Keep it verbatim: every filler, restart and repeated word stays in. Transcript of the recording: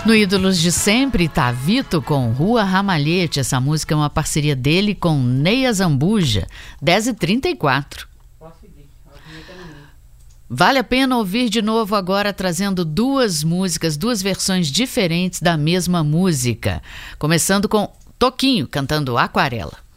No Ídolos de Sempre, Tavito com Rua Ramalhete. Essa música é uma parceria dele com Neia Zambuja, dez e trinta e quatro. Vale a pena ouvir de novo agora, trazendo duas músicas, duas versões diferentes da mesma música. Começando com Toquinho cantando Aquarela.